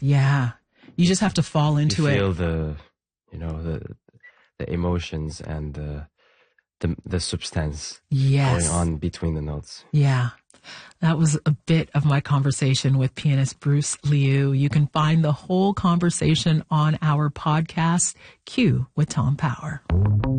Yeah. You just have to fall into You feel it. the emotions and the substance Yes. going on between the notes. Yeah. That was a bit of my conversation with pianist Bruce Liu. You can find the whole conversation on our podcast, Q with Tom Power.